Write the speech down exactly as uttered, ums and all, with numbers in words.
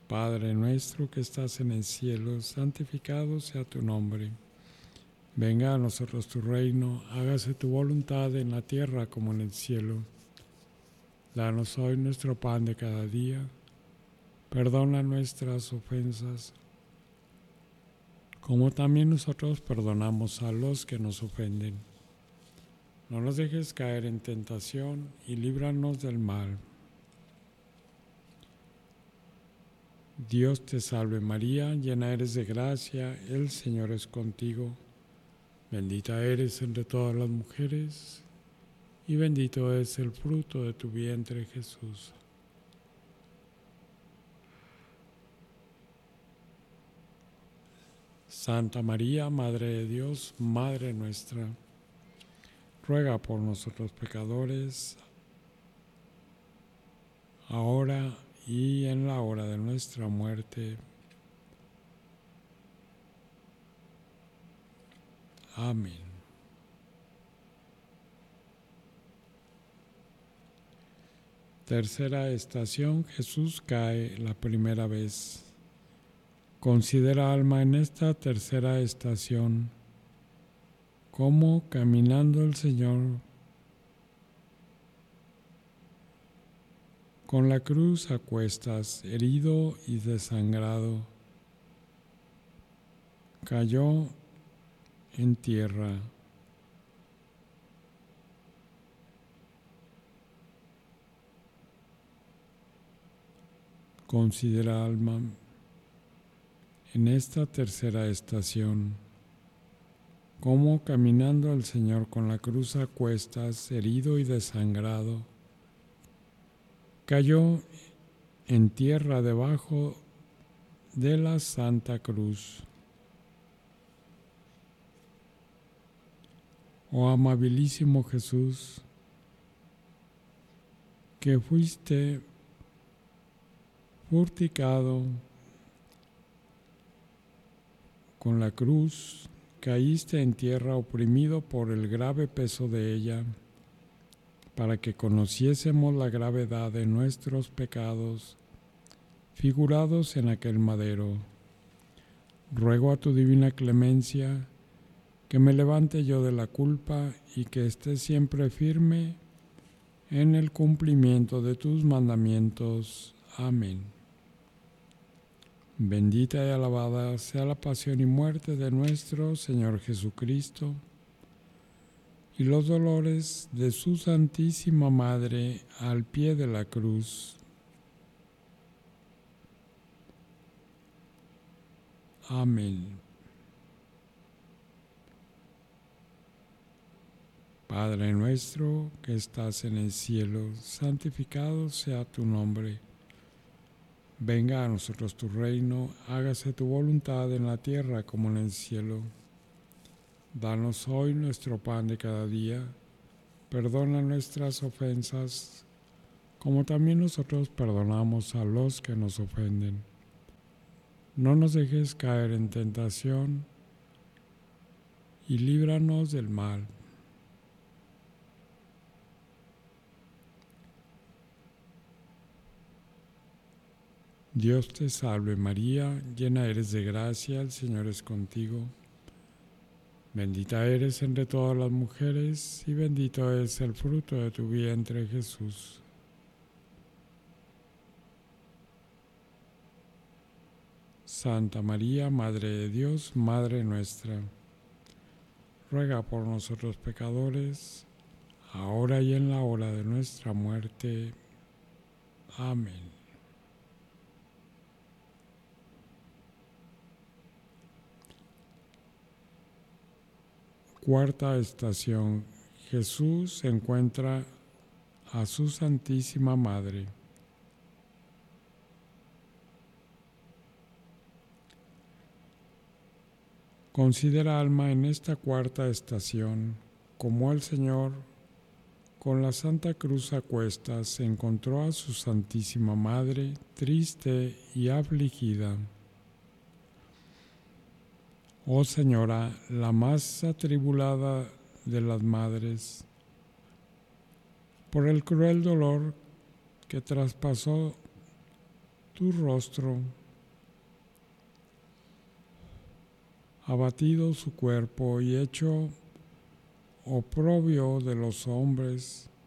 Padre nuestro que estás en el cielo, santificado sea tu nombre. Venga a nosotros tu reino, hágase tu voluntad en la tierra como en el cielo. Danos hoy nuestro pan de cada día. Perdona nuestras ofensas, como también nosotros perdonamos a los que nos ofenden. No nos dejes caer en tentación y líbranos del mal. Dios te salve María, llena eres de gracia, el Señor es contigo. Bendita eres entre todas las mujeres, y bendito es el fruto de tu vientre, Jesús. Santa María, Madre de Dios, Madre nuestra, ruega por nosotros pecadores, ahora y en la hora de nuestra muerte. Amén. Tercera estación, Jesús cae la primera vez. Considera, alma, en esta tercera estación, cómo caminando el Señor con la cruz a cuestas, herido y desangrado, cayó en tierra. Considera, alma, en esta tercera estación, cómo caminando el Señor con la cruz a cuestas, herido y desangrado, cayó en tierra debajo de la Santa Cruz. Oh amabilísimo Jesús, que fuiste forticado con la cruz, caíste en tierra oprimido por el grave peso de ella, para que conociésemos la gravedad de nuestros pecados, figurados en aquel madero. Ruego a tu divina clemencia, que me levante yo de la culpa y que esté siempre firme en el cumplimiento de tus mandamientos. Amén. Bendita y alabada sea la pasión y muerte de nuestro Señor Jesucristo y los dolores de su Santísima Madre al pie de la cruz. Amén. Padre nuestro que estás en el cielo, santificado sea tu nombre. Venga a nosotros tu reino, hágase tu voluntad en la tierra como en el cielo. Danos hoy nuestro pan de cada día, perdona nuestras ofensas, como también nosotros perdonamos a los que nos ofenden. No nos dejes caer en tentación y líbranos del mal. Dios te salve María, llena eres de gracia, el Señor es contigo. Bendita eres entre todas las mujeres y bendito es el fruto de tu vientre, Jesús. Santa María, Madre de Dios, Madre nuestra, ruega por nosotros pecadores, ahora y en la hora de nuestra muerte. Amén. Cuarta estación. Jesús encuentra a su Santísima Madre. Considera, alma, en esta cuarta estación, cómo el Señor, con la Santa Cruz a cuestas, encontró a su Santísima Madre triste y afligida. Oh Señora, la más atribulada de las madres, por el cruel dolor que traspasó tu rostro, abatido su cuerpo y hecho oprobio de los hombres,